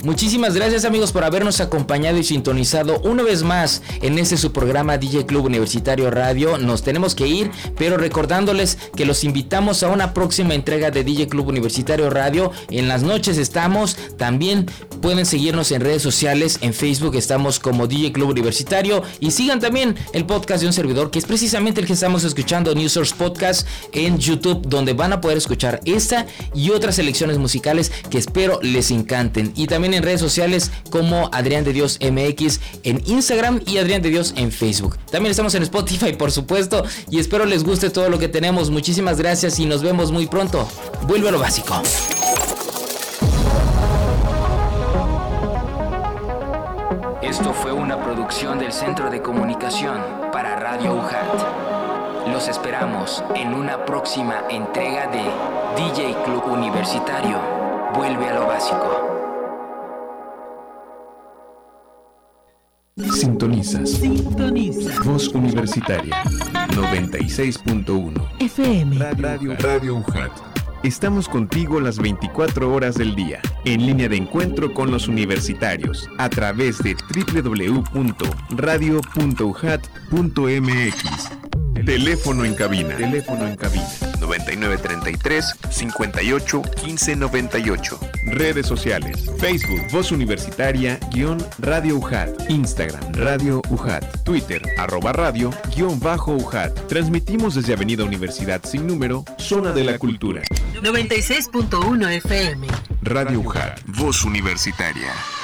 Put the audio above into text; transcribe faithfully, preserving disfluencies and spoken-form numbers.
Muchísimas gracias, amigos, por habernos acompañado y sintonizado una vez más en este su programa D J Club Universitario Radio. Nos tenemos que ir, pero recordándoles que los invitamos a una próxima entrega de D J Club Universitario Radio. En las noches estamos, también pueden seguirnos en redes sociales, en Facebook estamos como D J Club Universitario, y sigan también el podcast de un servidor, que es precisamente el que estamos escuchando, New Source Podcast, en YouTube, donde van a poder escuchar esta y otras selecciones musicales que espero les encanten. Y también en redes sociales como Adrián de Dios M X en Instagram y Adrián de Dios en Facebook. También estamos en Spotify, por supuesto, y espero les guste todo lo que tenemos. Muchísimas gracias y nos vemos muy pronto. Vuelve a lo básico. Esto fue una producción del Centro de Comunicación para Radio U J A T. Los esperamos en una próxima entrega de D J Club Universitario. Vuelve a lo básico. Sintonizas. Sintoniza. Voz Universitaria noventa y seis punto uno F M. Radio, Radio U J A T. Estamos contigo las veinticuatro horas del día, en línea de encuentro con los universitarios, a través de doble u doble u doble u punto radio punto u j a t punto m x. Teléfono en cabina. Teléfono en cabina. noventa y nueve treinta y tres, cincuenta y ocho, quince noventa y ocho. Redes sociales. Facebook, Voz Universitaria, guión Radio U J A T. Instagram, Radio U J A T. Twitter, arroba radio, guión bajo U J A T. Transmitimos desde Avenida Universidad sin número, Zona de la Cultura. noventa y seis punto uno F M. Radio U J A T. Voz Universitaria.